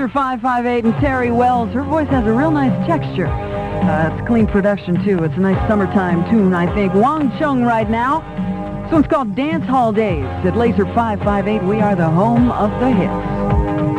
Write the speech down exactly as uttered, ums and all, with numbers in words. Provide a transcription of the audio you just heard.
Laser five five eight and Terry Wells. Her voice has a real nice texture. Uh, it's clean production, too. It's a nice summertime tune, I think. Wang Chung right now. This one's called Dance Hall Days. At Laser five five eight, we are the home of the hits.